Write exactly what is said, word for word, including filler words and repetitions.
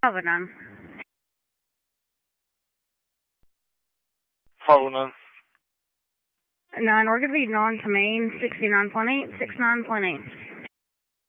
five oh nine. five oh nine. nine, we're going to be on to main, sixty-nine point eight, sixty-nine point eight.